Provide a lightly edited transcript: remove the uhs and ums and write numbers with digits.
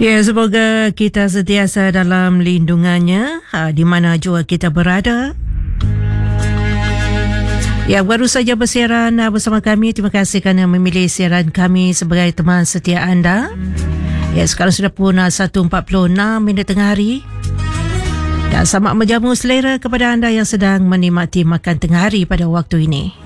Ya, semoga kita sentiasa dalam lindungannya di mana jua kita berada. Ya, baru saja bersiaran bersama kami. Terima kasih kerana memilih siaran kami sebagai teman setia anda. Ya, sekarang sudah pun 1.46 minit tengah hari. Dan selamat menjamu selera kepada anda yang sedang menikmati makan tengah hari pada waktu ini.